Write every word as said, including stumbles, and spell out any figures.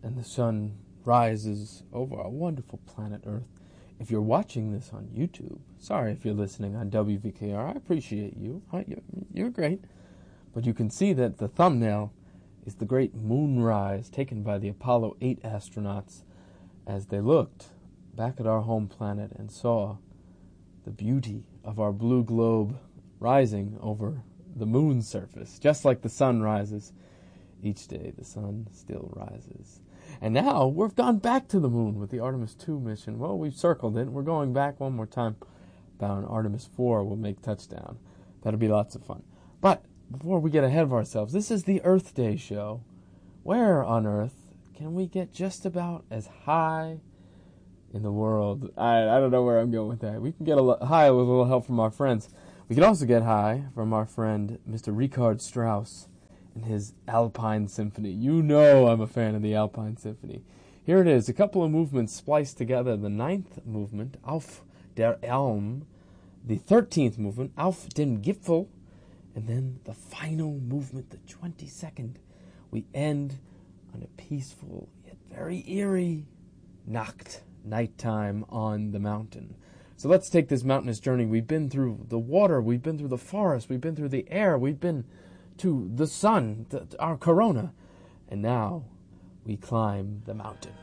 and the sun rises over our wonderful planet Earth. If you're watching this on YouTube, sorry if you're listening on W V K R, I appreciate you. You're great. But you can see that the thumbnail is the great moonrise taken by the Apollo eight astronauts as they looked back at our home planet and saw the beauty of our blue globe rising over the moon's surface. Just like the sun rises each day, the sun still rises. And now we've gone back to the moon with the Artemis two mission. Well, we've circled it. We're going back one more time. Bound Artemis four will make touchdown. That'll be lots of fun. But before we get ahead of ourselves, this is the Earth Day show. Where on Earth can we get just about as high in the world? I, I don't know where I'm going with that. We can get a l- high with a little help from our friends. We can also get high from our friend Mister Richard Strauss and his Alpine Symphony. You know I'm a fan of the Alpine Symphony. Here it is, a couple of movements spliced together. The ninth movement, Auf der Elm. The thirteenth movement, Auf den Gipfel. And then the final movement, the twenty-second. We end on a peaceful yet very eerie Nacht, nighttime on the mountain. So let's take this mountainous journey. We've been through the water, we've been through the forest, we've been through the air, we've been to the sun, the, our corona, and now we climb the mountain.